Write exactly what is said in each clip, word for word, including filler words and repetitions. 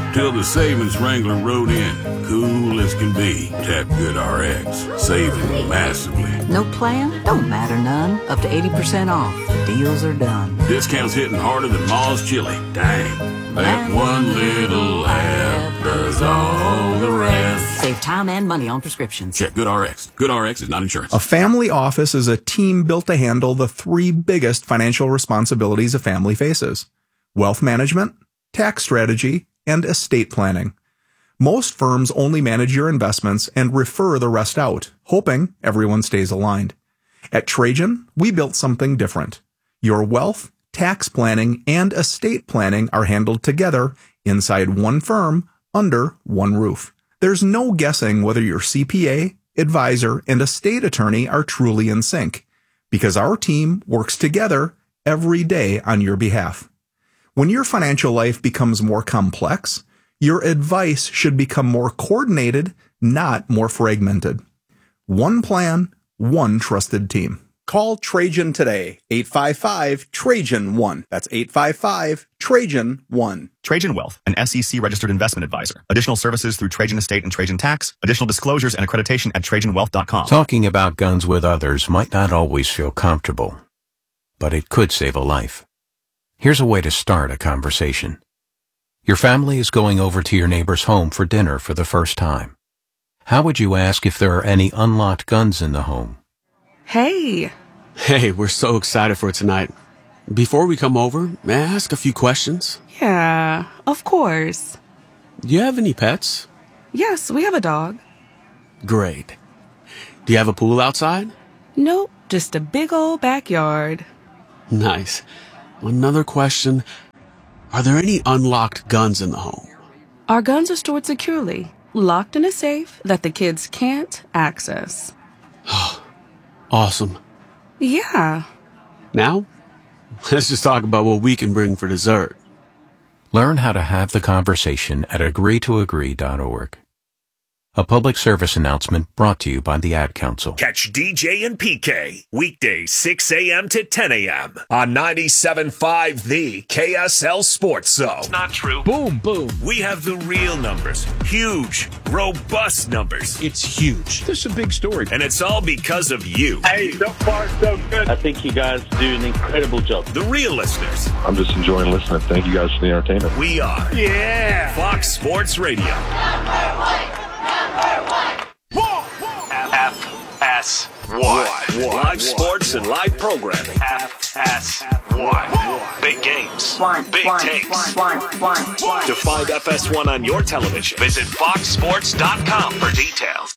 till the savings wrangler rode in. Cool as can be. Tap GoodRx. Saving massively. No plan? Don't matter none. Up to eighty percent off. Deals are done. Discounts hitting harder than Ma's chili. Dang. That one little app does all the rest. Save time and money on prescriptions. Check GoodRx. GoodRx is not insurance. A family office is a team built to handle the three biggest financial responsibilities a family faces: wealth management, tax strategy, and estate planning. Most firms only manage your investments and refer the rest out, hoping everyone stays aligned. At Trajan, we built something different. Your wealth, tax planning, and estate planning are handled together inside one firm under one roof. There's no guessing whether your C P A, advisor, and estate attorney are truly in sync, because our team works together every day on your behalf. When your financial life becomes more complex, your advice should become more coordinated, not more fragmented. One plan, one trusted team. Call Trajan today, eight five five, Trajan one. That's eight five five, Trajan one. Trajan Wealth, an S E C-registered investment advisor. Additional services through Trajan Estate and Trajan Tax. Additional disclosures and accreditation at Trajan Wealth dot com. Talking about guns with others might not always feel comfortable, but it could save a life. Here's a way to start a conversation. Your family is going over to your neighbor's home for dinner for the first time. How would you ask if there are any unlocked guns in the home? Hey. Hey, we're so excited for tonight. Before we come over, may I ask a few questions? Yeah, of course. Do you have any pets? Yes, we have a dog. Great. Do you have a pool outside? Nope, just a big old backyard. Nice. Another question. Are there any unlocked guns in the home? Our guns are stored securely, locked in a safe that the kids can't access. Awesome. Yeah. Now, let's just talk about what we can bring for dessert. Learn how to have the conversation at agree to agree dot org. A public service announcement brought to you by the Ad Council. Catch D J and P K weekdays six a.m. to ten a.m. on ninety-seven point five The K S L Sports Zone. It's not true. Boom, boom. We have the real numbers. Huge, robust numbers. It's huge. This is a big story. And it's all because of you. Hey, so far so good. I think you guys do an incredible job. The real listeners. I'm just enjoying listening. Thank you guys for the entertainment. We are. Yeah. Fox Sports Radio. F S one. Live sports and live programming. F S one. Big games. Big takes. To find F S one on your television, visit fox sports dot com for details.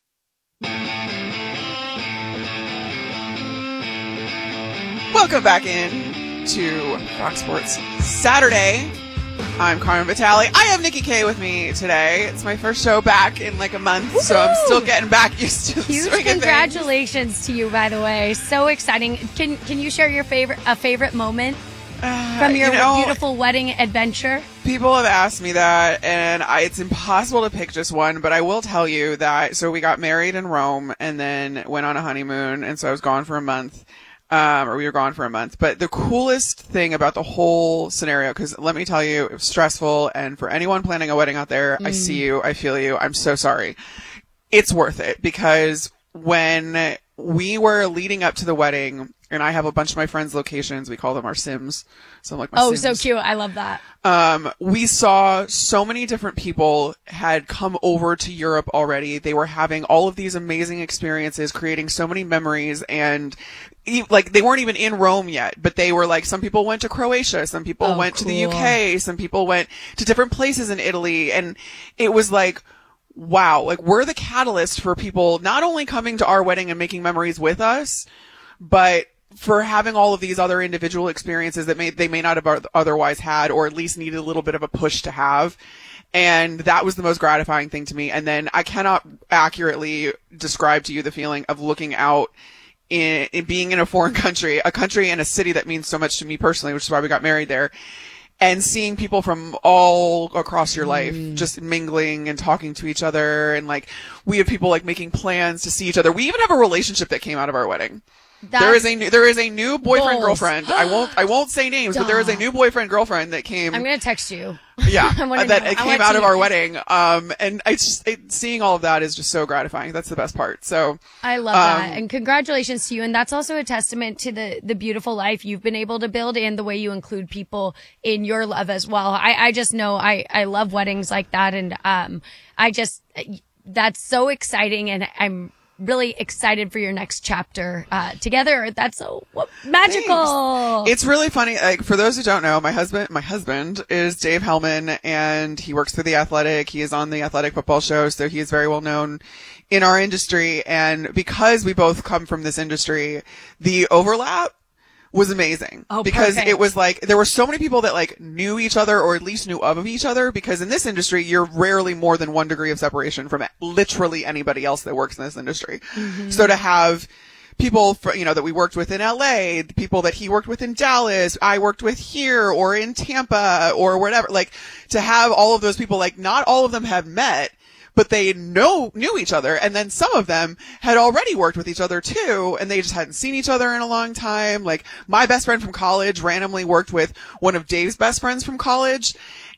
Welcome back in to Fox Sports Saturday. I'm Carmen Vitale. I have Nikki K with me today. It's my first show back in like a month, Woo-hoo! So I'm still getting back used to the Huge swing of congratulations things. to you, by the way. So exciting. Can can you share your favorite a favorite moment uh, from your you know, beautiful wedding adventure? People have asked me that, and I, it's impossible to pick just one, but I will tell you that. So we got married in Rome and then went on a honeymoon, and so I was gone for a month. Um, or we were gone for a month. But the coolest thing about the whole scenario, because let me tell you, it was stressful. And for anyone planning a wedding out there, mm. I see you. I feel you. I'm so sorry. It's worth it, because when we were leading up to the wedding, and I have a bunch of my friends' locations, we call them our Sims. So I'm like, my oh, Sims. so cute. I love that. Um, we saw so many different people had come over to Europe already. They were having all of these amazing experiences, creating so many memories, and like they weren't even in Rome yet, but they were like, some people went to Croatia, some people oh, went cool. to the U K, some people went to different places in Italy, and it was like, wow, like we're the catalyst for people not only coming to our wedding and making memories with us, but for having all of these other individual experiences that may, they may not have otherwise had, or at least needed a little bit of a push to have. And that was the most gratifying thing to me. And then I cannot accurately describe to you the feeling of looking out in, in being in a foreign country, a country and a city that means so much to me personally, which is why we got married there, and seeing people from all across your life mm. just mingling and talking to each other. And like, we have people like making plans to see each other. We even have a relationship that came out of our wedding. That's there is a new, there is a new boyfriend goals. girlfriend. I won't I won't say names, but there is a new boyfriend girlfriend that came. I'm gonna text you. Yeah, I wanna that know. it I came want out to of our know. wedding. Um, and it's just it, seeing all of that is just so gratifying. That's the best part. So I love um, that, and congratulations to you. And that's also a testament to the the beautiful life you've been able to build, and the way you include people in your love as well. I I just know I I love weddings like that, and um I just that's so exciting, and I'm really excited for your next chapter uh, together. That's so magical. Thanks. It's really funny. Like, for those who don't know, my husband, my husband is Dave Hellman, and he works for The Athletic. He is on the Athletic Football Show, so he is very well known in our industry. And because we both come from this industry, the overlap was amazing. Oh, because perfect. it was like, there were so many people that like knew each other, or at least knew of each other, because in this industry, you're rarely more than one degree of separation from literally anybody else that works in this industry. Mm-hmm. So to have people, for, you know, that we worked with in L A, the people that he worked with in Dallas, I worked with here or in Tampa or whatever, like to have all of those people, like not all of them have met, but they know, knew each other. And then some of them had already worked with each other too, and they just hadn't seen each other in a long time. Like my best friend from college randomly worked with one of Dave's best friends from college,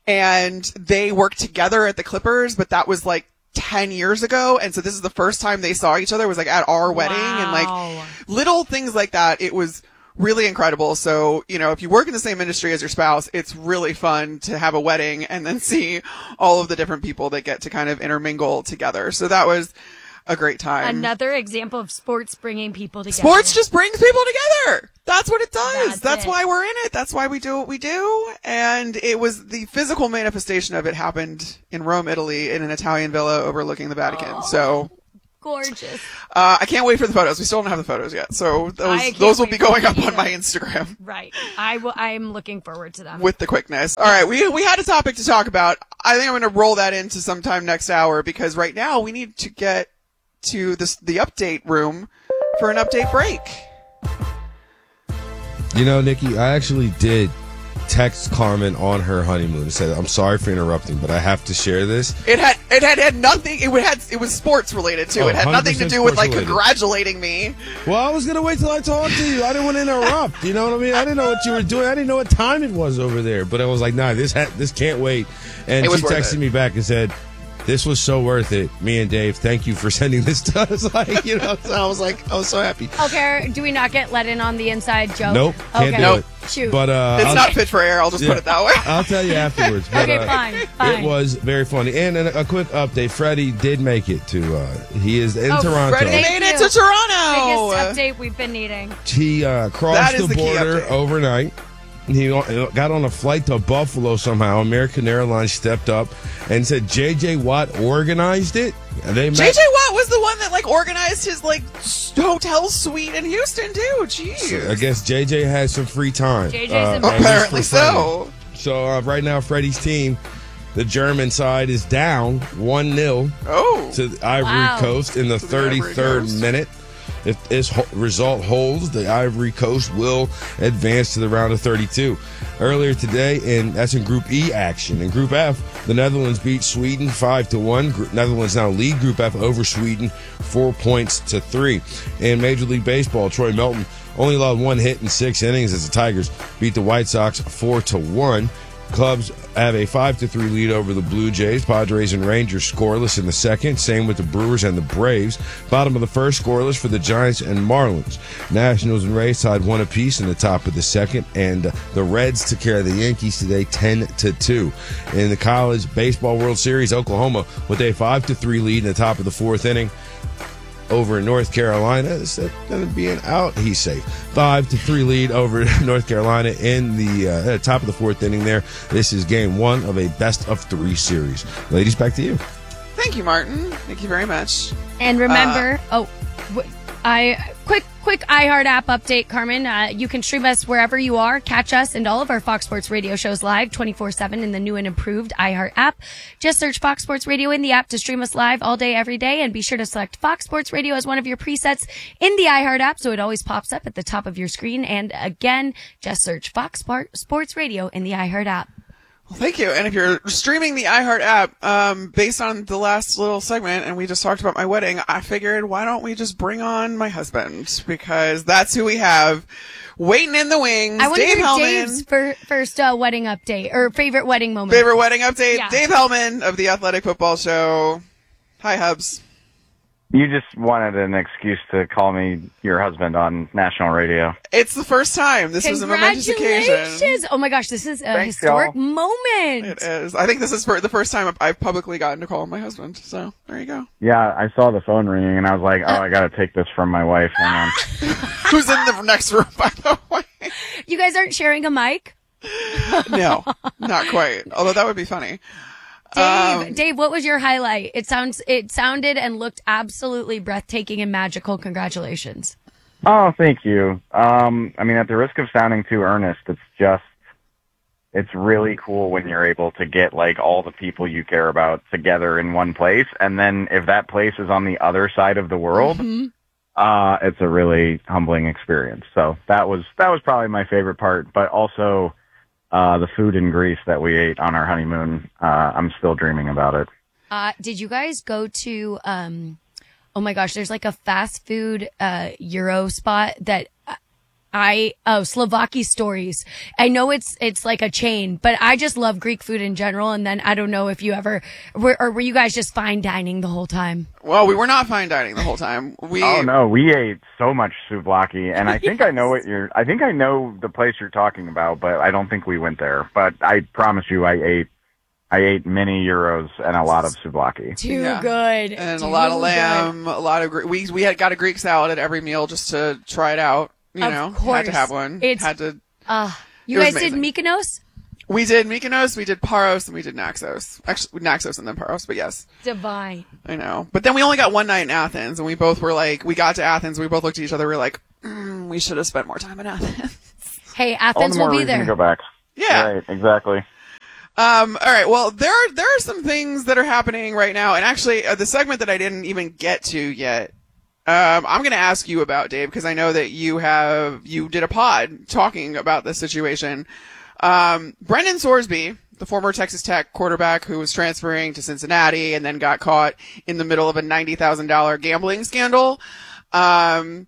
and they worked together at the Clippers, but that was like ten years ago. And so this is the first time they saw each other was like at our wedding. And like little things like that. It was really incredible. So, you know, if you work in the same industry as your spouse, it's really fun to have a wedding and then see all of the different people that get to kind of intermingle together. So that was a great time. Another example of sports bringing people together. Sports just brings people together. That's what it does. That's That's it. why we're in it. That's why we do what we do. And it was the physical manifestation of it happened in Rome, Italy, in an Italian villa overlooking the Vatican. Oh. So Gorgeous. Uh, I can't wait for the photos. We still don't have the photos yet. So I those, can't those will wait be for going them up on either. my Instagram Right. I will. I'm looking forward to them. with the quickness. All right. We, we had a topic to talk about. I think I'm going to roll that into sometime next hour, because right now we need to get to this, the update room for an update break. You know, Nikki, I actually did text Carmen on her honeymoon and said, I'm sorry for interrupting, but I have to share this. It had, it had, had nothing, it had, it was sports related too. Oh, it had nothing to do with like sports-related. congratulating me. Well, I was going to wait till I talked to you. I didn't want to interrupt. You know what I mean? I didn't know what you were doing. I didn't know what time it was over there. But I was like, nah, this ha- this can't wait. And It was she worth texted it. me back and said, this was so worth it. Me and Dave, thank you for sending this to us. Like, you know, so I was like, I was so happy. Okay. Do we not get let in on the inside joke? Nope, can't okay. do Nope. it. Shoot. But uh, It's I'll- not fit for air. I'll just Yeah. put it that way. I'll tell you afterwards. But, Okay, uh, fine, fine. It was very funny. And a, a quick update: Freddie did make it to. Uh, he is in Oh, Toronto. Freddie Thank made it you. to Toronto. Biggest update we've been needing. He uh, That crossed is the the key border update. overnight. He got on a flight to Buffalo somehow. American Airlines stepped up and said J J Watt organized it. And they met. J J Watt was the one that like organized his like s- hotel suite in Houston too. Jeez. I guess J J has some free time. J J's uh, in at least Apparently for Freddie. so. So uh, right now, Freddie's team, the German side, is down one nil Oh. to the Ivory Wow. Coast in the To the Ivory thirty-third Coast. minute. If this ho- result holds, the Ivory Coast will advance to the round of thirty-two. Earlier today, and that's in Group E action. In Group F, the Netherlands beat Sweden five to one. Gr- Netherlands now lead Group F over Sweden four points to three. In Major League Baseball, Troy Melton only allowed one hit in six innings as the Tigers beat the White Sox four to one. Cubs have a five to three lead over the Blue Jays. Padres and Rangers scoreless in the second. Same with the Brewers and the Braves. Bottom of the first, scoreless for the Giants and Marlins. Nationals and Rays tied one apiece in the top of the second. And uh, the Reds took care of the Yankees today ten to two. In the College Baseball World Series, Oklahoma with a five to three lead in the top of the fourth inning over North Carolina. Instead of being out, he's safe. Five to three lead over North Carolina in the uh, top of the fourth inning there. This is game one of a best of three series. Ladies, back to you. Thank you, Martin. Thank you very much. And remember, oh, w- I quick quick iHeart app update, Carmen. Uh, you can stream us wherever you are. Catch us and all of our Fox Sports Radio shows live twenty-four seven in the new and improved iHeart app. Just search Fox Sports Radio in the app to stream us live all day, every day, and be sure to select Fox Sports Radio as one of your presets in the iHeart app so it always pops up at the top of your screen. And again, just search Fox Sport- Sports Radio in the iHeart app. Well, thank you. And if you're streaming the iHeart app, um, based on the last little segment, and we just talked about my wedding, I figured, why don't we just bring on my husband? Because that's who we have waiting in the wings. I want to Dave hear Hellman. Dave's fir- first uh, wedding update, or favorite wedding moment. Favorite wedding update. Yeah. Dave Hellman of the Athletic Football Show. Hi, Hubs. You just wanted an excuse to call me your husband on national radio. It's the first time. This was a momentous occasion. Congratulations. Oh my gosh, this is a Thanks, historic y'all. moment. It is. I think this is for the first time I've publicly gotten to call him my husband. So there you go. Yeah, I saw the phone ringing and I was like, oh, I got to take this from my wife. Hang on. Who's in the next room, by the way? You guys aren't sharing a mic? No, not quite. Although that would be funny. Dave, Um, Dave, what was your highlight? It sounds, it sounded and looked absolutely breathtaking and magical. Congratulations. Oh, thank you. Um, I mean, at the risk of sounding too earnest, it's just, it's really cool when you're able to get like all the people you care about together in one place. And then if that place is on the other side of the world, Mm-hmm. uh, it's a really humbling experience. So that was, that was probably my favorite part, but also, Uh, the food in Greece that we ate on our honeymoon, uh, I'm still dreaming about it. Uh, did you guys go to, um, oh my gosh, there's like a fast food, uh, Euro spot that I, oh, Slovaki Stories. I know it's, it's like a chain, but I just love Greek food in general. And then I don't know if you ever, were, or were you guys just fine dining the whole time? well, we were not fine dining the whole time. We Oh no, we ate so much souvlaki, and I think I know what you're, I think I know the place you're talking about, but I don't think we went there. But I promise you, I ate, I ate many euros and a lot of souvlaki. Too Yeah. good. and Too a lot of good. lamb, a lot of Gre- we we had got a Greek salad at every meal just to try it out. You Of know, course. had to have one. It's- had to. Uh, you It was guys did amazing. Mykonos? We did Mykonos, we did Paros, and we did Naxos. Actually, Naxos and then Paros, but yes, Divine. I know. But then we only got one night in Athens, and we both were like, we got to Athens, we both looked at each other, we were like, mm, we should have spent more time in Athens. Hey, All Athens the more will be reason to there. go back. Yeah. Right, exactly. Um, all right. Well, there are, there are some things that are happening right now. And actually, uh, the segment that I didn't even get to yet, um, I'm going to ask you about, Dave, because I know that you have, you did a pod talking about this situation. Um, Brendan Sorsby, the former Texas Tech quarterback who was transferring to Cincinnati and then got caught in the middle of a ninety thousand dollars gambling scandal. Um,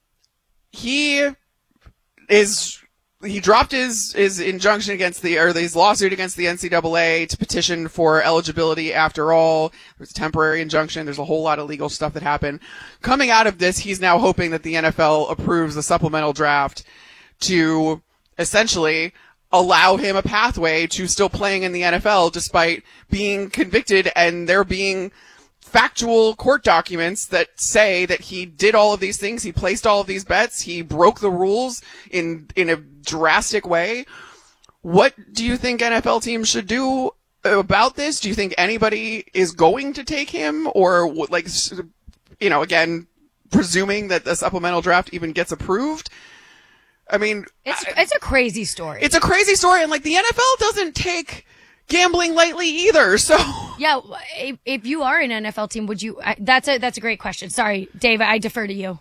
he is, he dropped his, his injunction against the, or his lawsuit against the N C double A to petition for eligibility after all. It was a temporary injunction. There's a whole lot of legal stuff that happened. Coming out of this, he's now hoping that the N F L approves the supplemental draft to essentially allow him a pathway to still playing in the N F L despite being convicted and there being factual court documents that say that he did all of these things. He placed all of these bets. He broke the rules in, in a drastic way. What do you think N F L teams should do about this? Do you think anybody is going to take him or like, you know, again, presuming that the supplemental draft even gets approved? I mean, It's, it's a crazy story. it's a crazy story. And like the N F L doesn't take gambling lightly either. So Yeah, if, if you are an N F L team, would you? I, that's a that's a great question. Sorry, Dave, I defer to you.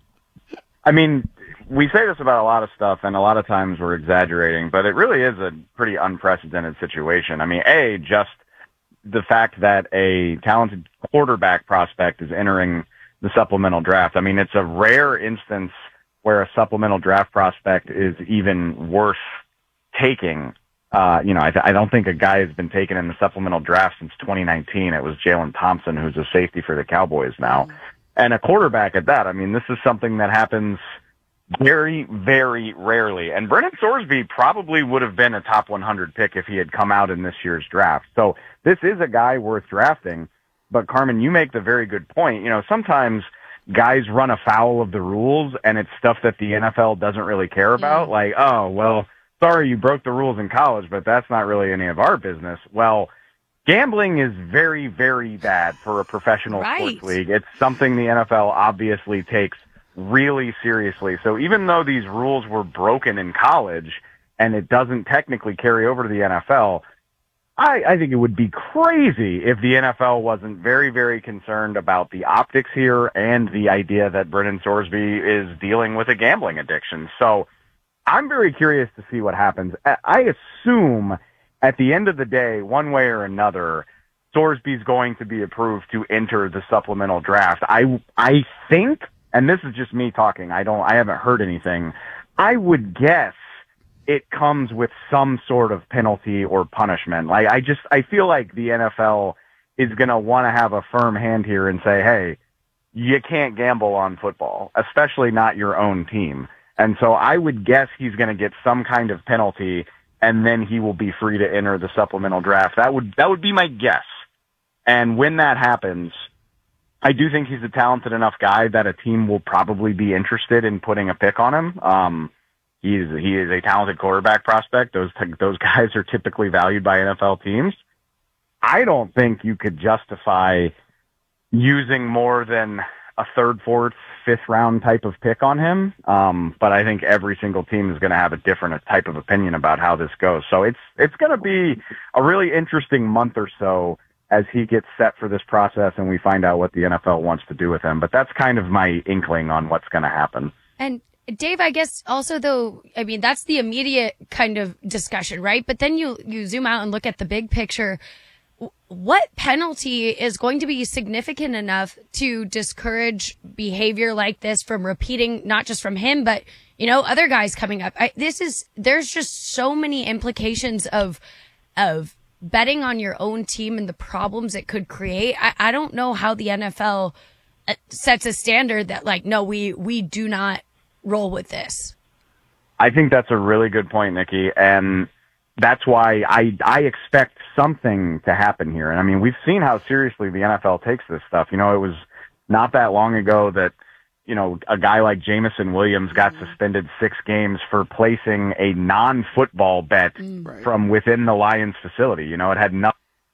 I mean, we say this about a lot of stuff, and a lot of times we're exaggerating, but it really is a pretty unprecedented situation. I mean, A, just the fact that a talented quarterback prospect is entering the supplemental draft. I mean, it's a rare instance where a supplemental draft prospect is even worth taking. Uh, you know, I, th- I don't think a guy has been taken in the supplemental draft since twenty nineteen. It was Jalen Thompson, who's a safety for the Cowboys now. And a quarterback at that. I mean, this is something that happens very, very rarely. And Brendan Sorsby probably would have been a top one hundred pick if he had come out in this year's draft. So this is a guy worth drafting. But Carmen, you make the very good point. You know, sometimes guys run afoul of the rules and it's stuff that the N F L doesn't really care about. Like, oh, well, sorry, you broke the rules in college, but that's not really any of our business. Well, gambling is very, very bad for a professional Right. sports league. It's something the N F L obviously takes really seriously. So even though these rules were broken in college and it doesn't technically carry over to the N F L, I, I think it would be crazy if the N F L wasn't very, very concerned about the optics here and the idea that Brendan Sorsby is dealing with a gambling addiction. So I'm very curious to see what happens. I assume at the end of the day, one way or another, Sorsby's going to be approved to enter the supplemental draft. I I think, and this is just me talking, I don't I haven't heard anything. I would guess it comes with some sort of penalty or punishment. Like I just I feel like the N F L is going to want to have a firm hand here and say, "Hey, you can't gamble on football, especially not your own team." And so I would guess he's going to get some kind of penalty, and then he will be free to enter the supplemental draft. That would that would be my guess. And when that happens, I do think he's a talented enough guy that a team will probably be interested in putting a pick on him. Um, he is he is a talented quarterback prospect. Those those guys are typically valued by N F L teams. I don't think you could justify using more than a third, fourth, fifth round type of pick on him. Um, but I think every single team is going to have a different type of opinion about how this goes. So it's, it's going to be a really interesting month or so as he gets set for this process and we find out what the N F L wants to do with him. But that's kind of my inkling on what's going to happen. And Dave, I guess also though, I mean, that's the immediate kind of discussion, right? But then you, you zoom out and look at the big picture. What penalty is going to be significant enough to discourage behavior like this from repeating, not just from him, but, you know, other guys coming up? I, this is, there's just so many implications of, of betting on your own team and the problems it could create. I, I don't know how the N F L sets a standard that like, no, we, we do not roll with this. I think that's a really good point, Nikki. And that's why I, I expect something to happen here. And I mean, we've seen how seriously the N F L takes this stuff. You know, it was not that long ago that, you know, a guy like Jamison Williams got mm-hmm. suspended six games for placing a non-football bet mm-hmm. from within the Lions facility. You know, it had nothing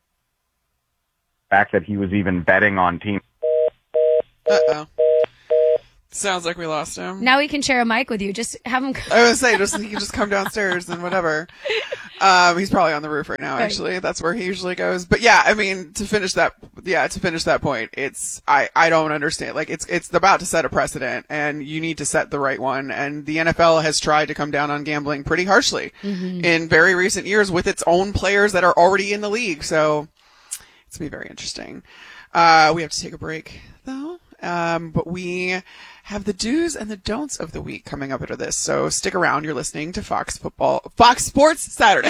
the fact that he was even betting on teams. Uh-oh. Sounds like we lost him. Now we can share a mic with you. Just have him. I was gonna say, just he can just come downstairs and whatever. Um, he's probably on the roof right now. Actually, that's where he usually goes. But yeah, I mean, to finish that, yeah, to finish that point, it's I I don't understand. Like it's it's about to set a precedent, and you need to set the right one. And the N F L has tried to come down on gambling pretty harshly mm-hmm. in very recent years with its own players that are already in the league. So it's gonna be very interesting. Uh, we have to take a break though. Um, but we have the do's and the don'ts of the week coming up after this. So stick around. You're listening to Fox Football, Fox Sports Saturday.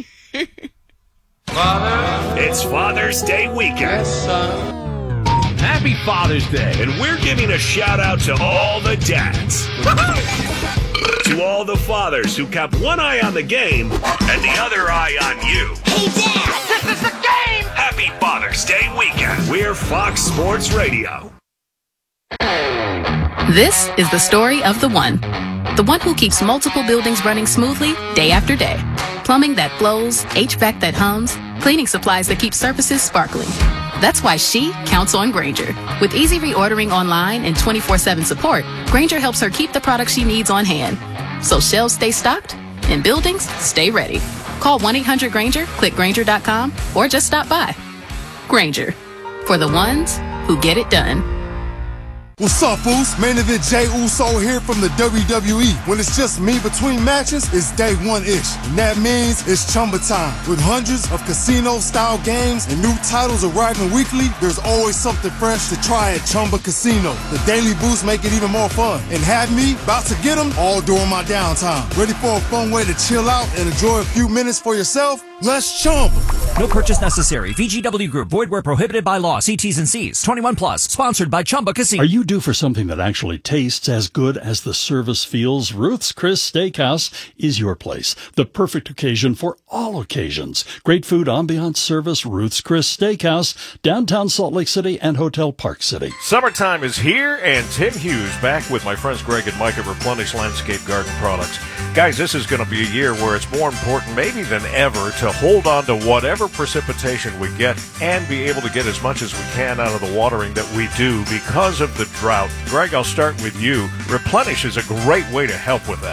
Father, it's Father's Day weekend. Yes, son. Happy Father's Day. And we're giving a shout out to all the dads. To all the fathers who kept one eye on the game and the other eye on you. Hey, Dad, this is the game. Happy Father's Day weekend. We're Fox Sports Radio. This is the story of the one. The one who keeps multiple buildings running smoothly day after day. Plumbing that flows, H V A C that hums, cleaning supplies that keep surfaces sparkling. That's why she counts on Grainger. With easy reordering online and twenty-four seven support, Grainger helps her keep the products she needs on hand. So shelves stay stocked and buildings stay ready. Call one eight hundred Grainger, click Grainger dot com, or just stop by. Grainger, for the ones who get it done. What's up, Foos? Main event Jay Uso here from the W W E. When it's just me between matches, it's day one-ish. And that means it's Chumba time. With hundreds of casino-style games and new titles arriving weekly, there's always something fresh to try at Chumba Casino. The daily boosts make it even more fun. And have me about to get them all during my downtime. Ready for a fun way to chill out and enjoy a few minutes for yourself? Let's Chumba. No purchase necessary. V G W Group. Void where prohibited by law. See T's and C's. twenty-one plus. Sponsored by Chumba Casino. Are you due for something that actually tastes as good as the service feels? Ruth's Chris Steakhouse is your place. The perfect occasion for all occasions. Great food, ambiance, service. Ruth's Chris Steakhouse, downtown Salt Lake City and Hotel Park City. Summertime is here, and Tim Hughes back with my friends Greg and Mike at Replenish Landscape Garden Products. Guys, this is going to be a year where it's more important maybe than ever to hold on to whatever precipitation we get and be able to get as much as we can out of the watering that we do because of the drought. Greg, I'll start with you. Replenish is a great way to help with that.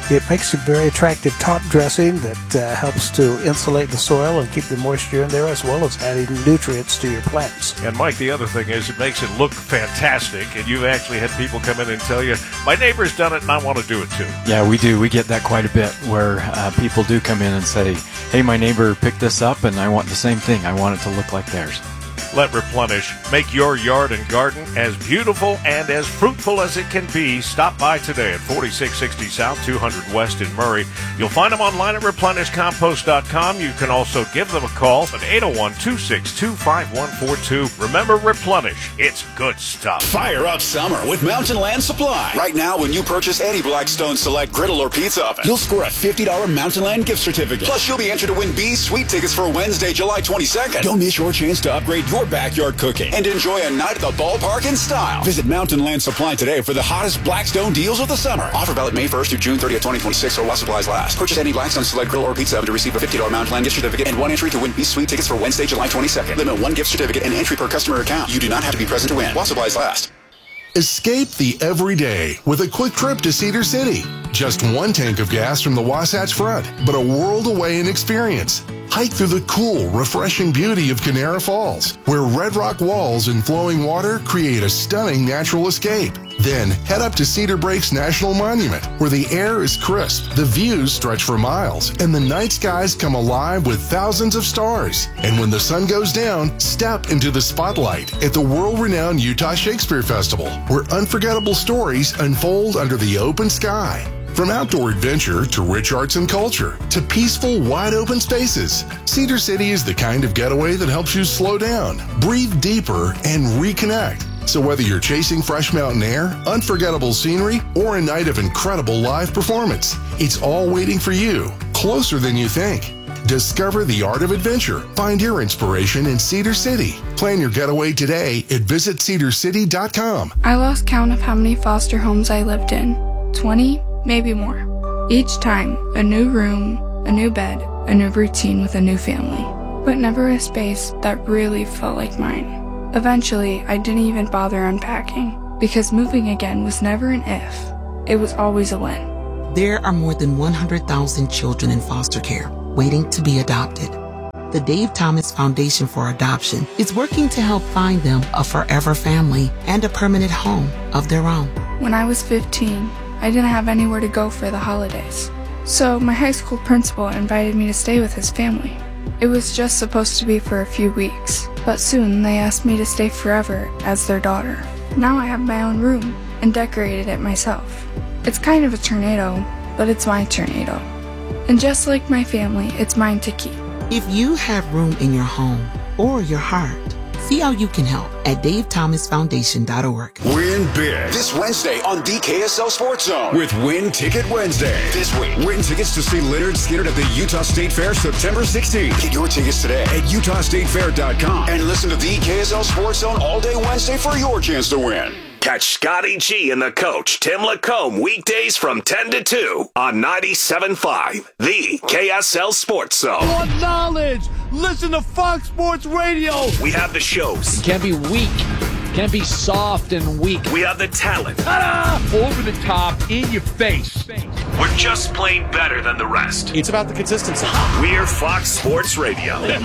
It makes a very attractive top dressing that uh, helps to insulate the soil and keep the moisture in there, as well as adding nutrients to your plants. And Mike, the other thing is it makes it look fantastic, and you've actually had people come in and tell you, my neighbor's done it and I want to do it too. Yeah, we do. We get that quite a bit, where uh, people do come in and say, hey, my neighbor picked this up and I want the same thing. I want it to look like theirs. Let Replenish make your yard and garden as beautiful and as fruitful as it can be. Stop by today at forty-six sixty South, two hundred West in Murray. You'll find them online at replenish compost dot com. You can also give them a call at eight oh one, two six two, five one four two. Remember, Replenish. It's good stuff. Fire up summer with Mountain Land Supply. Right now, when you purchase any Blackstone Select griddle or pizza oven, you'll score a fifty dollars Mountain Land gift certificate. Plus, you'll be entered to win B's Sweet tickets for Wednesday, July twenty-second. Don't miss your chance to upgrade your backyard cooking and enjoy a night at the ballpark in style. Visit Mountain Land Supply today for the hottest Blackstone deals of the summer. Offer valid May first through June thirtieth, twenty twenty-six, or while supplies last. Purchase any Blackstone Select grill or pizza oven to receive a fifty dollars Mountain Land gift certificate and one entry to win B's Sweet tickets for Wednesday, July twenty-second. Limit one gift certificate and entry per customer account. You do not have to be present to win while supplies last. Escape the everyday with a quick trip to Cedar City. Just one tank of gas from the Wasatch Front, but a world away in experience. Hike through the cool, refreshing beauty of Canara Falls, where red rock walls and flowing water create a stunning natural escape. Then head up to Cedar Breaks National Monument, where the air is crisp, the views stretch for miles, and the night skies come alive with thousands of stars. And when the sun goes down, step into the spotlight at the world-renowned Utah Shakespeare Festival, where unforgettable stories unfold under the open sky. From outdoor adventure to rich arts and culture to peaceful, wide-open spaces, Cedar City is the kind of getaway that helps you slow down, breathe deeper, and reconnect. So whether you're chasing fresh mountain air, unforgettable scenery, or a night of incredible live performance, it's all waiting for you, closer than you think. Discover the art of adventure. Find your inspiration in Cedar City. Plan your getaway today at visit cedar city dot com. I lost count of how many foster homes I lived in. twenty, maybe more. Each time, a new room, a new bed, a new routine with a new family. But never a space that really felt like mine. Eventually, I didn't even bother unpacking, because moving again was never an if. It was always a when. There are more than one hundred thousand children in foster care waiting to be adopted. The Dave Thomas Foundation for Adoption is working to help find them a forever family and a permanent home of their own. When I was fifteen, I didn't have anywhere to go for the holidays. So my high school principal invited me to stay with his family. It was just supposed to be for a few weeks, but soon they asked me to stay forever as their daughter. Now I have my own room and decorated it myself. It's kind of a tornado, but it's my tornado. And just like my family, it's mine to keep. If you have room in your home or your heart, see how you can help at dave thomas foundation dot org. Win big this Wednesday on the K S L Sports Zone with Win Ticket Wednesday. This week, win tickets to see Leonard Skinner at the Utah State Fair September sixteenth. Get your tickets today at utah state fair dot com and listen to the K S L Sports Zone all day Wednesday for your chance to win. Catch Scotty G and the coach, Tim Lacombe, weekdays from ten to two on ninety-seven point five, the K S L Sports Zone. Want knowledge? Listen to Fox Sports Radio. We have the shows. It can't be weak. It can't be soft and weak. We have the talent. Ta-da! Over the top, in your face. We're just plain better than the rest. It's about the consistency. We're Fox Sports Radio. And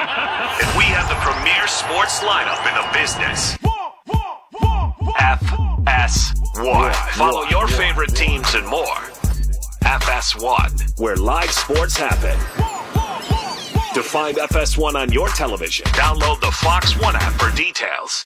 we have the premier sports lineup in the business. F S one. Follow your favorite teams and more. F S one, where live sports happen. To find F S one on your television, download the Fox One app for details.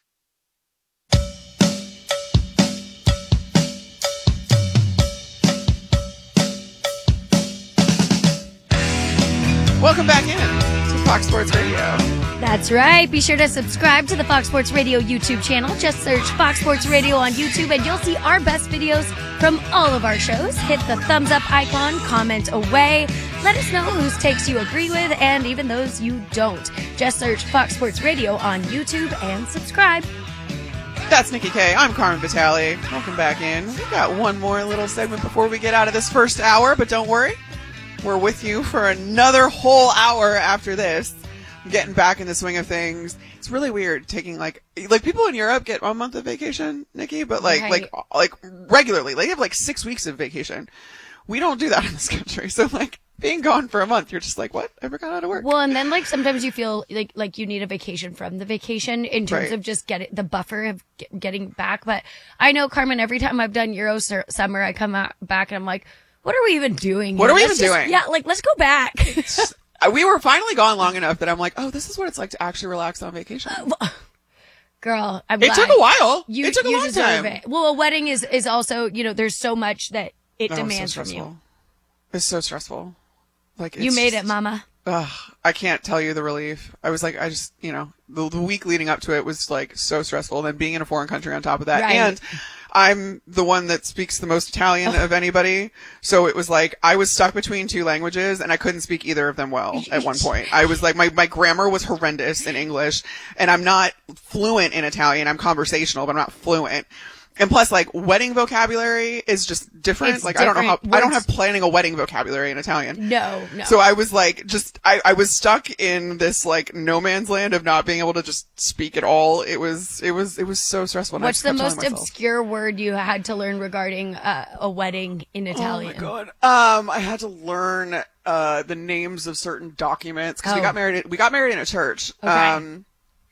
Welcome back in to Fox Sports Radio. That's right. Be sure to subscribe to the Fox Sports Radio YouTube channel. Just search Fox Sports Radio on YouTube and you'll see our best videos from all of our shows. Hit the thumbs up icon, comment away. Let us know whose takes you agree with and even those you don't. Just search Fox Sports Radio on YouTube and subscribe. That's Nikki K. I'm Carmen Vitale. Welcome back in. We've got one more little segment before we get out of this first hour, but don't worry. We're with you for another whole hour after this. Getting back in the swing of things. It's really weird taking like like people in Europe get one month of vacation, Nikki, but like Right. like like regularly. Like they have like six weeks of vacation. We don't do that in this country. So like being gone for a month, you're just like, what? I forgot how to work. Well, and then like sometimes you feel like like you need a vacation from the vacation in terms Right. of just getting the buffer of get, getting back. But I know, Carmen, every time I've done Euro sur- summer, I come out back and I'm like, what are we even doing? What here? are we Let's even just- doing? Yeah, like let's go back. We were finally gone long enough that I'm like, oh, this is what it's like to actually relax on vacation. Girl, I'm It glad. took a while. You, It took a you long deserve time. it. Well, a wedding is is also, you know, there's so much that it Oh, so demands from stressful. you. It's so stressful. Like You it's made just- it, Mama. Ugh, I can't tell you the relief. I was like, I just, you know, the, the week leading up to it was like so stressful. And then being in a foreign country on top of that. Right. And I'm the one that speaks the most Italian of anybody. So it was like, I was stuck between two languages and I couldn't speak either of them well at one point. I was like, my, my grammar was horrendous in English and I'm not fluent in Italian. I'm conversational, but I'm not fluent. And plus, like, wedding vocabulary is just different. It's like, I don't know how, different. I don't Words- have planning a wedding vocabulary in Italian. No, no. So I was like, just, I, I was stuck in this like no man's land of not being able to just speak at all. It was, it was, it was so stressful. And I What's just the kept telling most myself, obscure word you had to learn regarding uh, a wedding in Italian? Oh my god. Um, I had to learn uh the names of certain documents because we Oh. got married. We got married in a church. Okay. Um,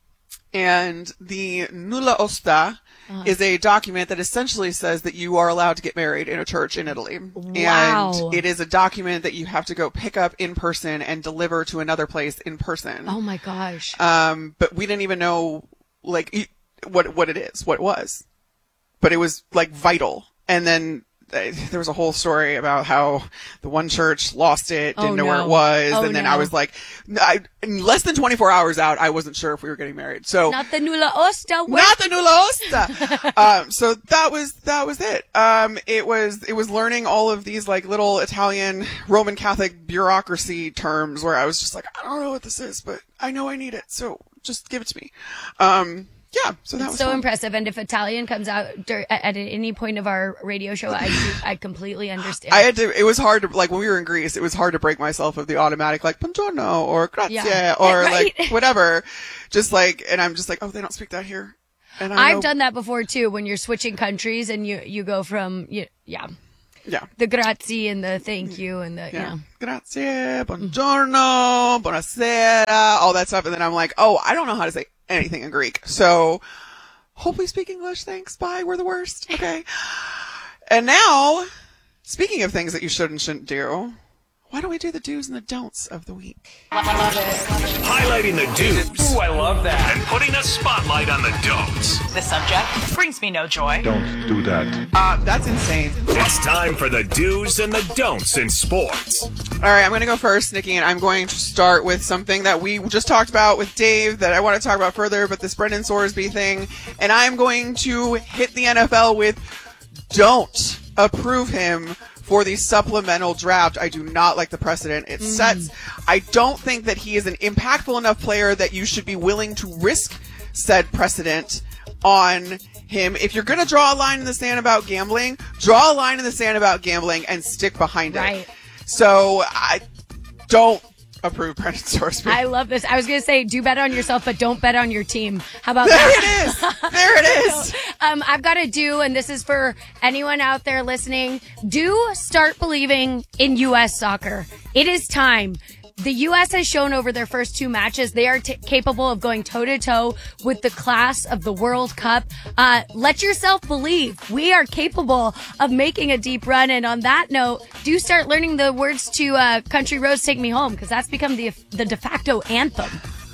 and the nulla osta Uh-huh. is a document that essentially says that you are allowed to get married in a church in Italy. Wow. And it is a document that you have to go pick up in person and deliver to another place in person. Oh my gosh. Um, but we didn't even know like e- what what it is, what it was. But it was like vital. And then uh, there was a whole story about how the one church lost it, didn't Oh, know where no. it was, Oh, and then no. I was like, I, in less than twenty-four hours out, I wasn't sure if we were getting married. So Not the nulla osta. word. not the nulla osta. um, so that was that was it. Um, it was it was learning all of these like little Italian Roman Catholic bureaucracy terms where I was just like, I don't know what this is, but I know I need it, so just give it to me. Um, yeah, so that It's was so fun. impressive. And if Italian comes out dur- at, at any point of our radio show, I do, I completely understand. I had to. It was hard to like when we were in Greece. It was hard to break myself of the automatic like buongiorno or grazie Yeah. or Right. like whatever. Just like, and I'm just like, oh, they don't speak that here. And I I've know- done that before too. When you're switching countries and you you go from you, yeah Yeah. the grazie and the thank you and the Yeah. yeah. Grazie, buongiorno, buonasera, all that stuff. And then I'm like, oh, I don't know how to say anything in Greek. So hopefully speak English. Thanks. Bye. We're the worst. Okay. And now, speaking of things that you should and shouldn't do, why don't we do the do's and the don'ts of the week? Highlighting the do's. Ooh, I love that. And putting a spotlight on the don'ts. The subject brings me no joy. Don't do that. Uh, that's insane. It's time for the do's and the don'ts in sports. All right, I'm going to go first, Nikki, and I'm going to start with something that we just talked about with Dave that I want to talk about further, but this Brendan Sorsby thing. And I'm going to hit the N F L with don't approve him for the supplemental draft. I do not like the precedent it sets. I don't think that he is an impactful enough player that you should be willing to risk said precedent on him. If you're going to draw a line in the sand about gambling, draw a line in the sand about gambling and stick behind Right. it. So I don't approve Brendan Sorsby. I love this. I was going to say, do bet on yourself, but don't bet on your team. How about There that? it is. There it is. um, I've got to do, and this is for anyone out there listening, do start believing in U S soccer. It is time. The U S has shown over their first two matches they are t- capable of going toe-to-toe with the class of the World Cup. Uh, let yourself believe. We are capable of making a deep run. And on that note, do start learning the words to uh, Country Roads Take Me Home, because that's become the the de facto anthem.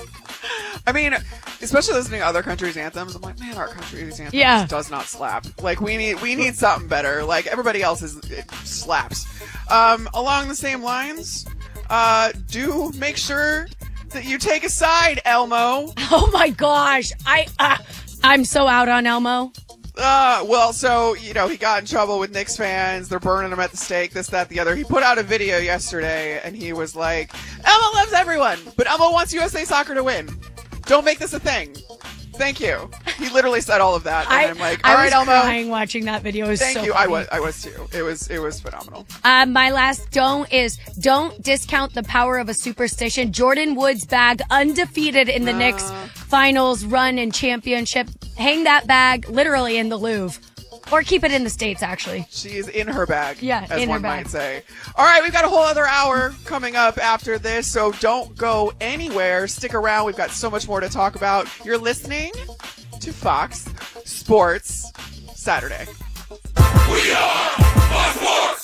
I mean, especially listening to other countries' anthems, I'm like, man, our country's anthem Yeah. just does not slap. Like, we need we need something better. Like, everybody else is it slaps. Um, along the same lines, uh, do make sure that you take a side, Elmo. Oh my gosh. I, uh, I'm so out on Elmo. Uh, well, so, you know, he got in trouble with Knicks fans. They're burning him at the stake, this, that, the other. He put out a video yesterday, and he was like, Elmo loves everyone, but Elmo wants U S A Soccer to win. Don't make this a thing. Thank you. He literally said all of that, and I, I'm like, I all right, was Elmo. crying watching that video. It was Thank so you. I funny. was, I was too. It was, it was phenomenal. Uh, my last don't is don't discount the power of a superstition. Jordan Woods' bag undefeated in the Uh. Knicks finals run and championship. Hang that bag literally in the Louvre. Or keep it in the States, actually. She is in her bag, yeah, as in one her bag. might say. All right, we've got a whole other hour coming up after this, so don't go anywhere. Stick around. We've got so much more to talk about. You're listening to Fox Sports Saturday. We are Fox Sports.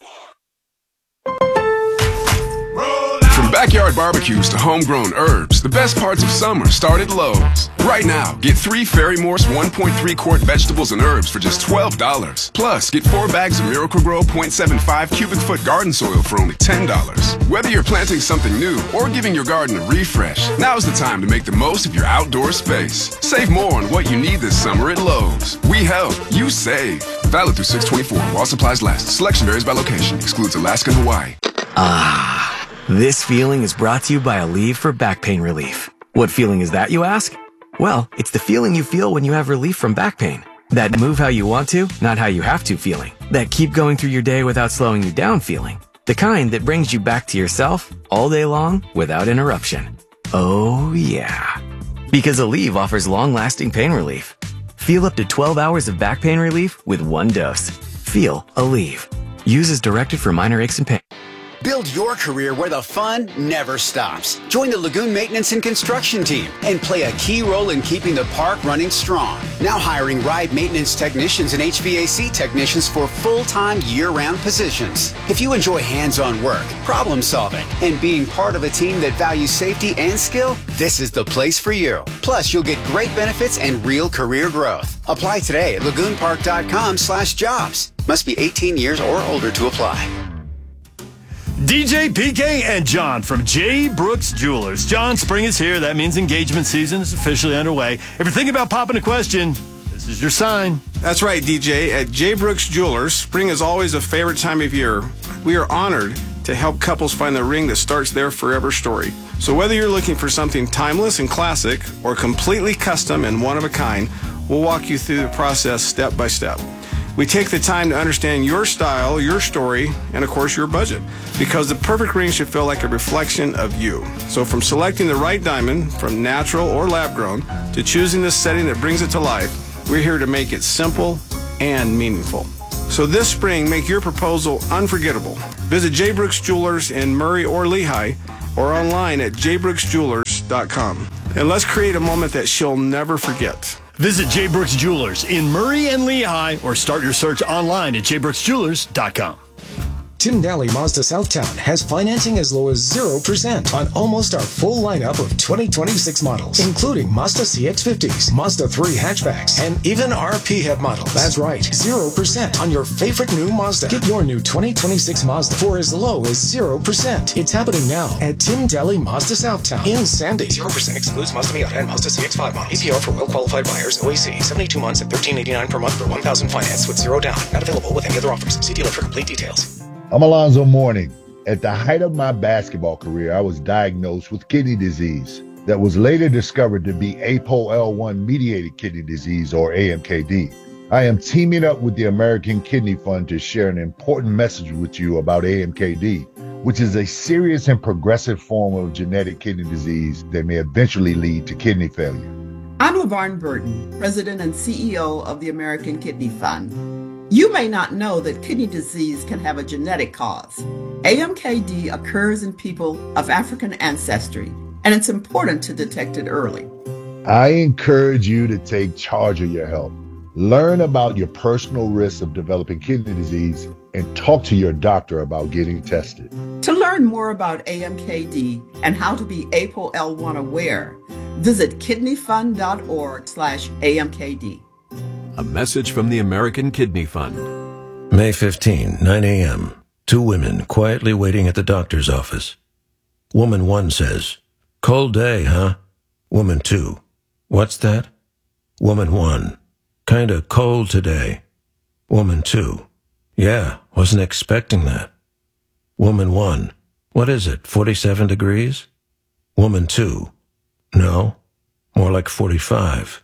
From backyard barbecues to homegrown herbs, the best parts of summer start at Lowe's. Right now, get three Fairy Morse one point three quart vegetables and herbs for just twelve dollars. Plus, get four bags of Miracle-Gro point seven five cubic foot garden soil for only ten dollars. Whether you're planting something new or giving your garden a refresh, now's the time to make the most of your outdoor space. Save more on what you need this summer at Lowe's. We help, you save. Valid through six twenty-four while supplies last. Selection varies by location. Excludes Alaska and Hawaii. Ah. This feeling is brought to you by Aleve for back pain relief. What feeling is that, you ask? Well, it's the feeling you feel when you have relief from back pain. That move how you want to, not how you have to feeling. That keep going through your day without slowing you down feeling. The kind that brings you back to yourself all day long without interruption. Oh yeah. Because Aleve offers long-lasting pain relief. Feel up to twelve hours of back pain relief with one dose. Feel Aleve. Use as directed for minor aches and pain. Build your career where the fun never stops. Join the Lagoon Maintenance and Construction team and play a key role in keeping the park running strong. Now hiring ride maintenance technicians and H V A C technicians for full-time year-round positions. If you enjoy hands-on work, problem solving, and being part of a team that values safety and skill, this is the place for you. Plus, you'll get great benefits and real career growth. Apply today at lagoonpark.com slash jobs. Must be eighteen years or older to apply. D J, P K, and John from J. Brooks Jewelers. John, spring is here. That means engagement season is officially underway. If you're thinking about popping a question, this is your sign. That's right, D J. At J. Brooks Jewelers, spring is always a favorite time of year. We are honored to help couples find the ring that starts their forever story. So whether you're looking for something timeless and classic or completely custom and one of a kind, we'll walk you through the process step by step. We take the time to understand your style, your story, and of course your budget, because the perfect ring should feel like a reflection of you. So from selecting the right diamond, from natural or lab grown, to choosing the setting that brings it to life, we're here to make it simple and meaningful. So this spring, make your proposal unforgettable. Visit J. Brooks Jewelers in Murray or Lehigh, or online at j brooks jewelers dot com. And let's create a moment that she'll never forget. Visit J. Brooks Jewelers in Murray and Lehigh, or start your search online at j brooks jewelers dot com. Tim Daly Mazda Southtown has financing as low as zero percent on almost our full lineup of twenty twenty-six models, including Mazda C X fifties, Mazda three hatchbacks, and even our P HEV models. That's right, zero percent on your favorite new Mazda. Get your new twenty twenty-six Mazda for as low as zero percent. It's happening now at Tim Daly Mazda Southtown in Sandy. zero percent excludes Mazda Miata and Mazda C X five models. A P R for well-qualified buyers, O A C, seventy-two months at thirteen eighty-nine per month for one thousand finance with zero down. Not available with any other offers. See dealer for complete details. I'm Alonzo Mourning. At the height of my basketball career, I was diagnosed with kidney disease that was later discovered to be A P O L one mediated kidney disease, or A M K D. I am teaming up with the American Kidney Fund to share an important message with you about A M K D, which is a serious and progressive form of genetic kidney disease that may eventually lead to kidney failure. I'm LaVarn Burton, President and C E O of the American Kidney Fund. You may not know that kidney disease can have a genetic cause. A M K D occurs in people of African ancestry, and it's important to detect it early. I encourage you to take charge of your health. Learn about your personal risks of developing kidney disease and talk to your doctor about getting tested. To learn more about A M K D and how to be A P O L one aware, visit kidney fund dot org slash A M K D. A message from the American Kidney Fund. May fifteenth, nine a.m. Two women quietly waiting at the doctor's office. Woman one says, "Cold day, huh?" Woman two, "What's that?" Woman one, "Kinda cold today." Woman two, "Yeah, wasn't expecting that." Woman one, "What is it, forty-seven degrees?" Woman two, "No, more like forty-five."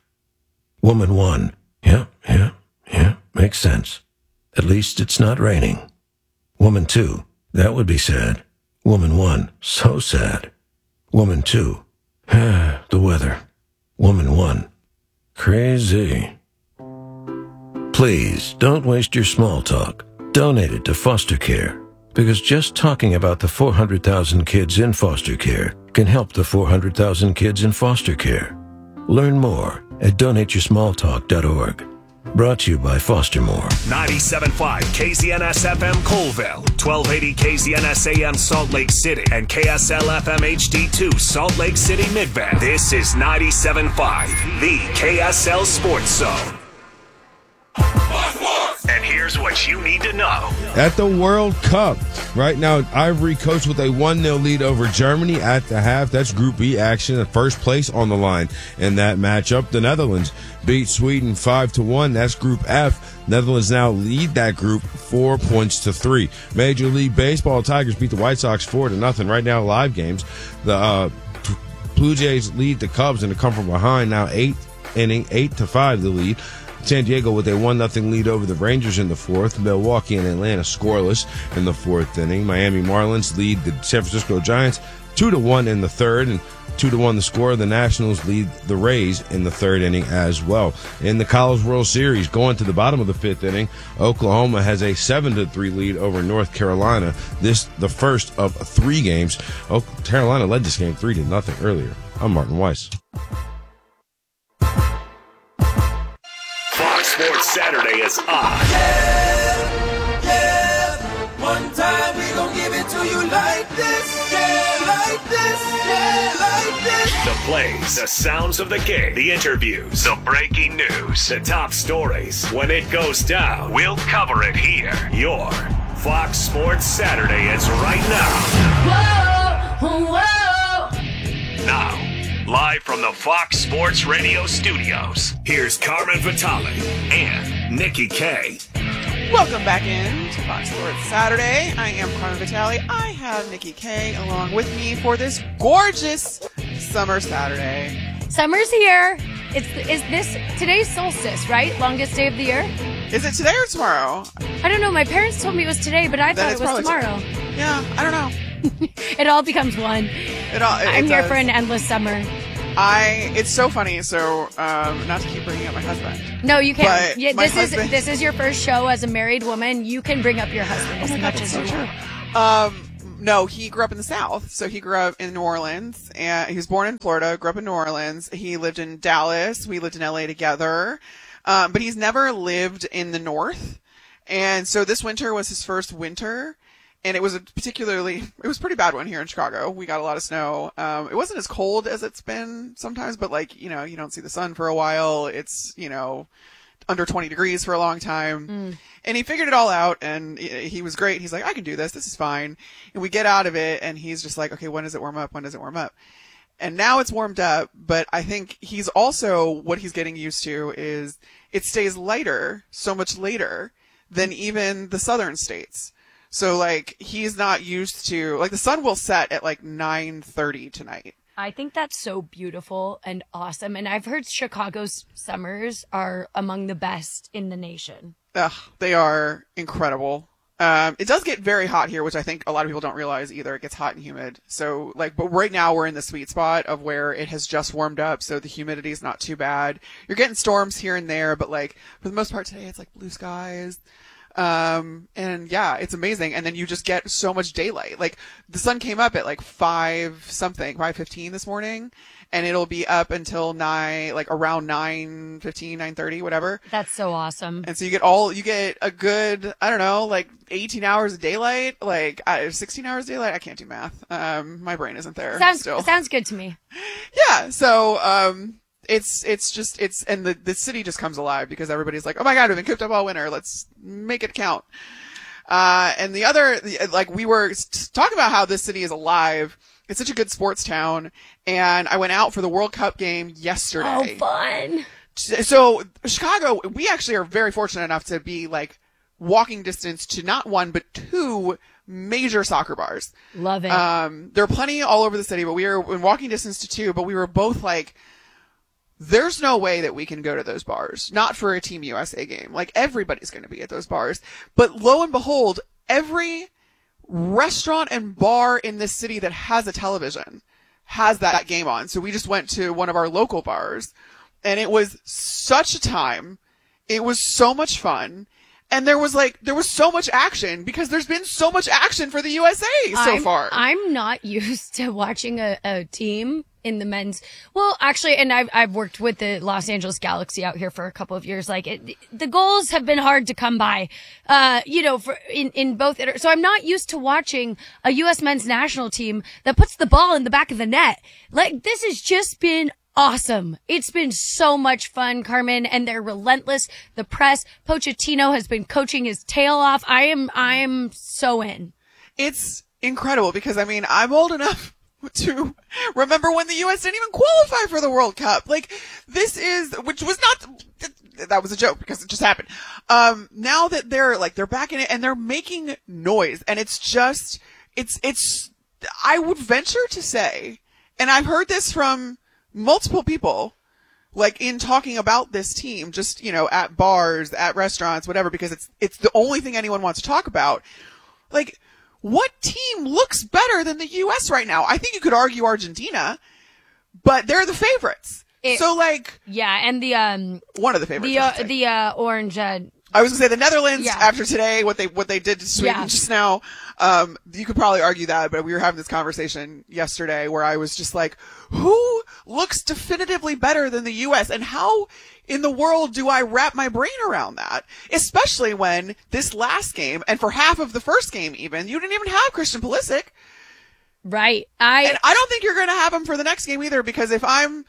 Woman one, "Yeah, yeah, yeah, makes sense. At least it's not raining." Woman two, "That would be sad." Woman one, "So sad." Woman two, "The weather." Woman one, "Crazy." Please don't waste your small talk. Donate it to foster care, because just talking about the four hundred thousand kids in foster care can help the four hundred thousand kids in foster care. Learn more at donate your small talk dot org. Brought to you by Foster More. ninety-seven point five K Z N S F M Colville, twelve eighty K Z N S A M Salt Lake City, and K S L F M H D two Salt Lake City Midband. This is ninety-seven point five, the K S L Sports Zone. And here's what you need to know. At the World Cup, right now, Ivory Coast with a one nil lead over Germany at the half. That's Group B action, the first place on the line in that matchup. The Netherlands beat Sweden five to one. That's Group F. Netherlands now lead that group four points to three. Major League Baseball, Tigers beat the White Sox four to nothing. Right now, live games. The uh, Blue Jays lead the Cubs and to come from behind now, eight inning, eight to five the lead. San Diego with a one nothing lead over the Rangers in the fourth. Milwaukee and Atlanta scoreless in the fourth inning. Miami Marlins lead the San Francisco Giants two to one in the third, and two to one the score. The Nationals lead the Rays in the third inning as well. In the College World Series, going to the bottom of the fifth inning, Oklahoma has a seven to three lead over North Carolina. This the first of three games. Carolina led this game three to nothing earlier. I'm Martin Weiss. Sports Saturday is on. Yeah, yeah. One time we gon' give it to you like this. Yeah, like this. Yeah, like this. The plays, the sounds of the game, the interviews, the breaking news, the top stories. When it goes down, we'll cover it here. Your Fox Sports Saturday is right now. Whoa, whoa. Now, live from the Fox Sports Radio studios, here's Carmen Vitale and Nikki K. Welcome back in to Fox Sports Saturday. I am Carmen Vitale. I have Nikki K along with me for this gorgeous summer Saturday. Summer's here. It's is this today's solstice, right? Longest day of the year? Is it today or tomorrow? I don't know. My parents told me it was today, but I Then thought it was tomorrow. T- yeah, I don't know. It all becomes one. It all. It, I'm it here does. for an endless summer. I. It's so funny. So, um, not to keep bringing up my husband. No, you can't. But Yeah, my this husband, is this is your first show as a married woman. You can bring up your husband as oh much God, as so you true. want. Um, no, he grew up in the South. So he grew up in New Orleans, and he was born in Florida. Grew up in New Orleans. He lived in Dallas. We lived in L A together. Um, but he's never lived in the North, and so this winter was his first winter. And it was a particularly, it was a pretty bad one here in Chicago. We got a lot of snow. Um, it wasn't as cold as it's been sometimes, but like, you know, you don't see the sun for a while. It's, you know, under twenty degrees for a long time. Mm. And he figured it all out, and he was great. He's like, I can do this. This is fine. And we get out of it, and he's just like, okay, when does it warm up? When does it warm up? And now it's warmed up, but I think he's also, what he's getting used to is it stays lighter so much later than even the southern states. So, like, he's not used to, like, the sun will set at, like, nine thirty tonight. I think that's so beautiful and awesome. And I've heard Chicago's summers are among the best in the nation. Ugh, they are incredible. Um, it does get very hot here, which I think a lot of people don't realize either. It gets hot and humid. So, like, but right now we're in the sweet spot of where it has just warmed up, so the humidity is not too bad. You're getting storms here and there, but, like, for the most part today, it's, like, blue skies. Um, and yeah, it's amazing. And then you just get so much daylight. Like, the sun came up at like five something, five fifteen this morning, and it'll be up until nine, like around nine fifteen, nine thirty, whatever. That's so awesome. And so you get all, you get a good, I don't know, like eighteen hours of daylight, like uh, sixteen hours of daylight. I can't do math. Um, my brain isn't there. Sounds, still. sounds good to me. Yeah. So, um, It's, it's just, it's, and the, the city just comes alive because everybody's like, oh my God, we've been cooped up all winter. Let's make it count. Uh, and the other, like, we were talking about how this city is alive. It's such a good sports town. And I went out for the World Cup game yesterday. Oh, fun. So Chicago, we actually are very fortunate enough to be like walking distance to not one, but two major soccer bars. Love it. Um, there are plenty all over the city, but we were in walking distance to two, but we were both like, there's no way that we can go to those bars. Not for a Team U S A game. Like, everybody's going to be at those bars. But lo and behold, every restaurant and bar in this city that has a television has that game on. So we just went to one of our local bars, and it was such a time. It was so much fun. And there was like, there was so much action because there's been so much action for the U S A so I'm, far. I'm not used to watching a, a team in the men's. Well, actually, and I've, I've worked with the Los Angeles Galaxy out here for a couple of years. Like it, the goals have been hard to come by, uh, you know, for in, in both. So I'm not used to watching a U S men's national team that puts the ball in the back of the net. Like this has just been awesome. It's been so much fun, Carmen, and they're relentless. The press, Pochettino has been coaching his tail off. I am, I am so in. It's incredible because I mean, I'm old enough to remember when the U S didn't even qualify for the World Cup. Like this is, which was not, that was a joke because it just happened. Um, now that they're like, they're back in it and they're making noise and it's just, it's, it's, I would venture to say, and I've heard this from multiple people, like in talking about this team, just, you know, at bars, at restaurants, whatever, because it's, it's the only thing anyone wants to talk about. Like, what team looks better than the U S right now? I think you could argue Argentina, but they're the favorites. It, so like, yeah, and the, um, one of the favorites. The, uh, the, uh, orange, uh, I was gonna say the Netherlands yeah. after today, what they, what they did to Sweden yeah. just now. Um, you could probably argue that, but we were having this conversation yesterday where I was just like, who looks definitively better than the U S and how in the world do I wrap my brain around that? Especially when this last game and for half of the first game even, you didn't even have Christian Pulisic. Right. I, and I don't think you're going to have him for the next game either because if I'm,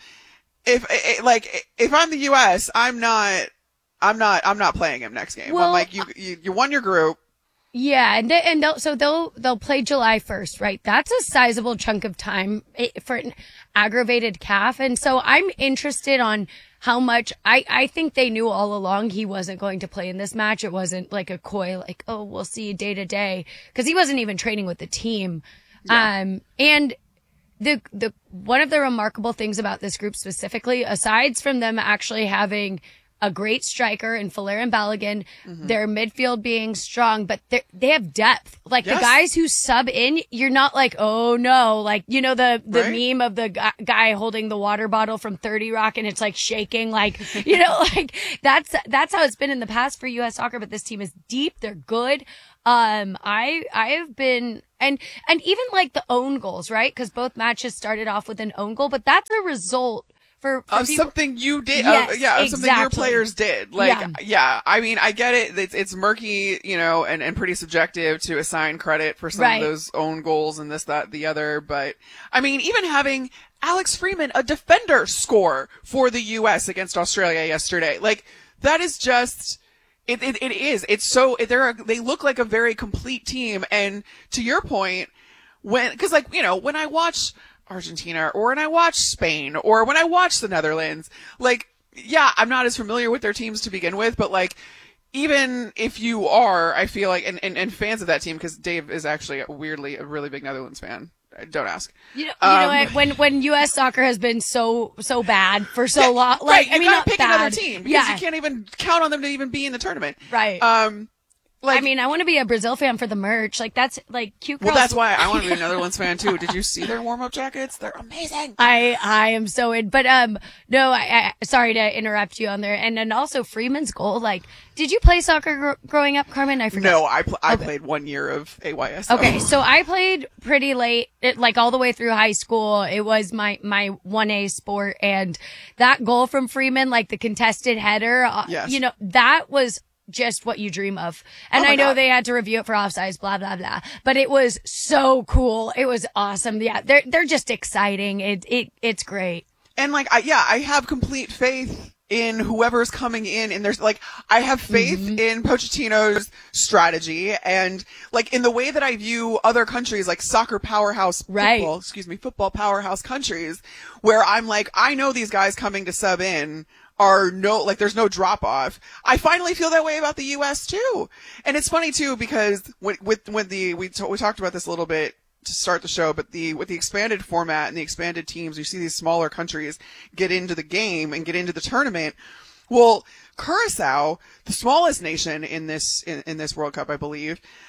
if, like, if I'm the U S, I'm not, I'm not, I'm not playing him next game. Well, I'm like, you, you, you won your group. Yeah, and they, and they'll, so they'll they'll play July first, right? That's a sizable chunk of time for an aggravated calf, and so I'm interested on how much. I I think they knew all along he wasn't going to play in this match. It wasn't like a coy, like, oh, we'll see day to day, because he wasn't even training with the team. Yeah. Um, and the the one of the remarkable things about this group specifically, aside from them actually having a great striker in Folarin Balogun, mm-hmm. their midfield being strong, but they have depth. Like yes. the guys who sub in, you're not like, oh no, like, you know, the, the right? meme of the gu- guy holding the water bottle from thirty Rock and it's like shaking, like, you know, like that's, that's how it's been in the past for U S soccer, but this team is deep. They're good. Um, I, I have been, and, and even like the own goals, right? Cause both matches started off with an own goal, but that's a result For, for of people. something you did, yes, uh, yeah, of exactly. something your players did. Like, yeah. yeah, I mean, I get it. It's, it's murky, you know, and, and pretty subjective to assign credit for some right. of those own goals and this, that, the other. But, I mean, even having Alex Freeman, a defender, score for the U S against Australia yesterday, like, that is just, it, it, it is. It's so, they're, a, they look like a very complete team. And to your point, when, cause like, you know, when I watch Argentina or when I watch Spain or when I watch the Netherlands, like, yeah, I'm not as familiar with their teams to begin with, but like, even if you are, I feel like, and, and, and fans of that team, because Dave is actually weirdly a really big Netherlands fan. Don't ask. You know, you um, know what? When when U S soccer has been so so bad for so yeah, long, like right, I you mean, gotta not pick bad. another team because yeah. you can't even count on them to even be in the tournament. Right. Um, like, I mean, I want to be a Brazil fan for the merch. Like that's like cute. Well, girls. that's why I want to be a Netherlands fan too. Did you see their warm up jackets? They're amazing. I I am so in, but um, no, I, I sorry to interrupt you on there, and then also Freeman's goal. Like, did you play soccer gr- growing up, Carmen? I forgot. No, I pl- I okay. played one year of A Y S. Okay, so I played pretty late, it, like all the way through high school. It was my my one A sport, and that goal from Freeman, like the contested header, uh, yes. you know, that was just what you dream of. And oh I know God. they had to review it for offsides, blah, blah, blah. But it was so cool. It was awesome. Yeah, they're they're just exciting. It it it's great. And like, I, yeah, I have complete faith in whoever's coming in. And there's like, I have faith Mm-hmm. in Pochettino's strategy and like in the way that I view other countries like soccer powerhouse right. football, excuse me, football powerhouse countries where I'm like, I know these guys coming to sub in are no, like there's no drop off. I finally feel that way about the U S too. And it's funny too because with, with, with the, we, t- we talked about this a little bit to start the show, but the, with the expanded format and the expanded teams, you see these smaller countries get into the game and get into the tournament. Well, Curacao, the smallest nation in this, in, in this World Cup, I believe,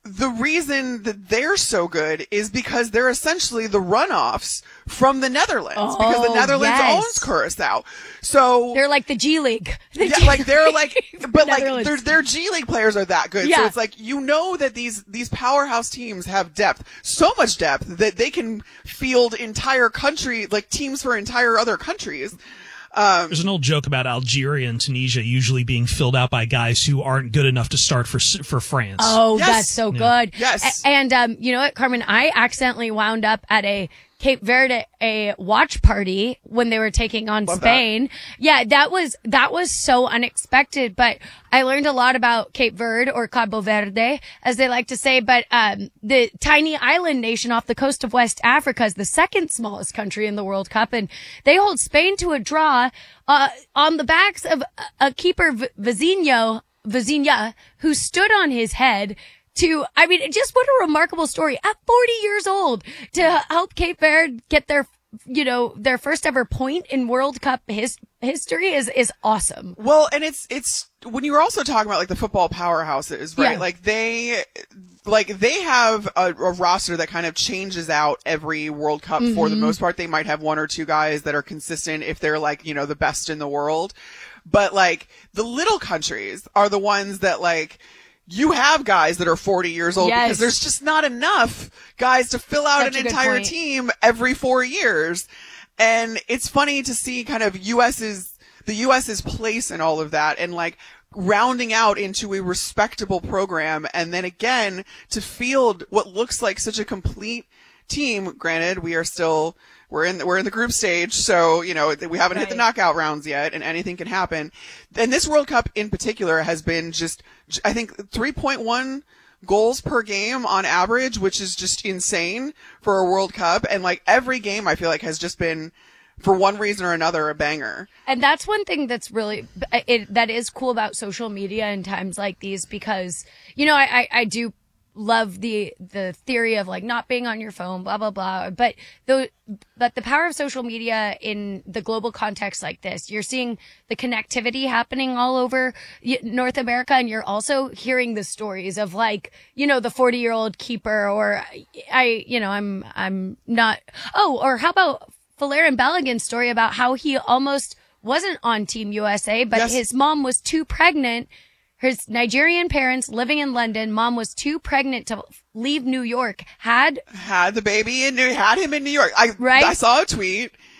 the reason that they're so good is because they're essentially the runoffs from the Netherlands, oh, because the Netherlands yes. owns Curaçao. So they're like the G League. The yeah, G like they're like, but like Netherlands. their their G League players are that good. Yeah. So it's like, you know that these these powerhouse teams have depth, so much depth that they can field entire country, like teams for entire other countries. Um, There's an old joke about Algeria and Tunisia usually being filled out by guys who aren't good enough to start for for France. Oh, Yes. that's so Yeah. good. Yes. A- and um, you know what, Carmen? I accidentally wound up at a Cape Verde a watch party when they were taking on Love Spain. Yeah, that was that was so unexpected, but I learned a lot about Cape Verde, or Cabo Verde, as they like to say. But um, the tiny island nation off the coast of West Africa is the second smallest country in the World Cup, and they hold Spain to a draw uh, on the backs of a, a keeper, v- Vizinho, Vizinha, who stood on his head. To, I mean, just what a remarkable story at forty years old to help Cape Verde get their, you know, their first ever point in World Cup his, history is, is awesome. Well, and it's, it's, when you were also talking about like the football powerhouses, right? Yeah. Like they, like they have a, a roster that kind of changes out every World Cup for the Mhm. most part. They might have one or two guys that are consistent if they're like, you know, the best in the world. But like the little countries are the ones that like, you have guys that are forty years old Yes. because there's just not enough guys to fill out Such a an good entire point. team every four years. And it's funny to see kind of US's, the US's place in all of that, and like rounding out into a respectable program. And then again, to field what looks like such a complete team. Granted, we are still, we're in, we're in the group stage. So, you know, we haven't hit the Right. knockout rounds yet, and anything can happen. And this World Cup in particular has been just, I think three point one goals per game on average, which is just insane for a World Cup. And like every game I feel like has just been, for one reason or another, a banger. And that's one thing that's really, it, that is cool about social media in times like these, because, you know, I, I, I do love the, the theory of like not being on your phone, blah, blah, blah. But the, but the power of social media in the global context like this, you're seeing the connectivity happening all over y- North America. And you're also hearing the stories of like, you know, the forty year old keeper, or I, you know, I'm, I'm not, oh, or how about Valerian Balogun's story about how he almost wasn't on Team U S A, but Yes. his mom was too pregnant. His Nigerian parents living in London, mom was too pregnant to leave New York, had Had the baby in New, had him in New York. I, Right? I saw a tweet